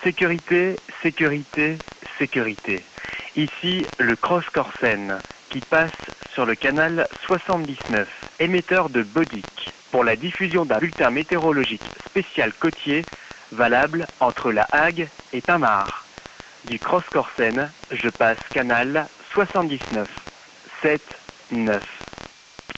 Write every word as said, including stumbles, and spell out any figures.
Sécurité, sécurité, sécurité. Ici, le Cross Corsen, qui passe sur le canal soixante-dix-neuf, émetteur de Bodic, pour la diffusion d'un bulletin météorologique spécial côtier, valable entre La Hague et Tamar. Du Cross Corsen, je passe canal soixante-dix-neuf, sept, neuf.